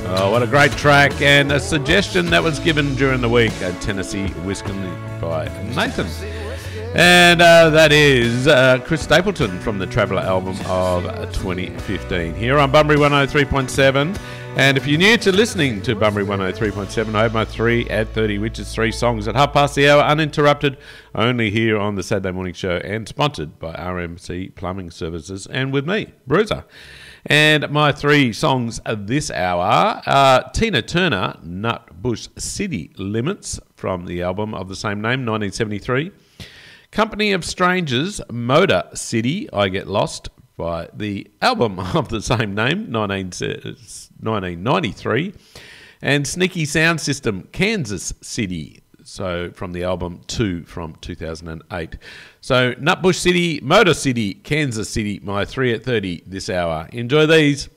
Oh, what a great track, and a suggestion that was given during the week, Tennessee Whiskey by Nathan. And that is Chris Stapleton from the Traveller album of 2015 here on Bunbury 103.7. And if you're new to listening to Bunbury 103.7, I have my 3 at 30, which is 3 songs at half past the hour, uninterrupted, only here on the Saturday Morning Show, and sponsored by RMC Plumbing Services, and with me, Bruiser. And my 3 songs this hour are Tina Turner, Nutbush City Limits, from the album of the same name, 1973. Company of Strangers, Motor City, I Get Lost, by the album of the same name, 1993. And Sneaky Sound System, Kansas City, so from the album 2 from 2008. So Nutbush City, Motor City, Kansas City, my 3 at 30 this hour. Enjoy these.